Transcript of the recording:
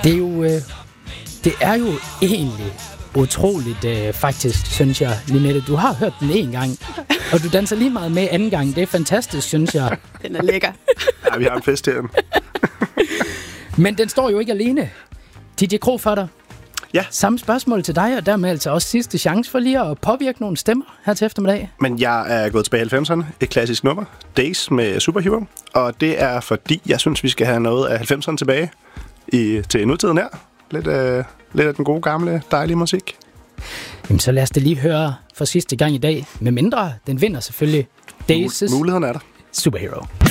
Det er jo egentlig utroligt, faktisk, synes jeg, Lynette. Du har hørt den en gang, og du danser lige meget med anden gang. Det er fantastisk, synes jeg. Den er lækker. Ja, vi har en fest her. Men den står jo ikke alene. DJ Krofatter. Ja. Samme spørgsmål til dig, og dermed altså også sidste chance for lige at påvirke nogle stemmer her til eftermiddag. Men jeg er gået tilbage i 90'erne. Et klassisk nummer. Days med Superhero. Og det er fordi, jeg synes, vi skal have noget af 90'erne tilbage til nutiden her. Lidt af den gode, gamle, dejlige musik. Jamen, så lad os det lige høre for sidste gang i dag. Med mindre, den vinder selvfølgelig Days' Mulighederne er der. Superhero.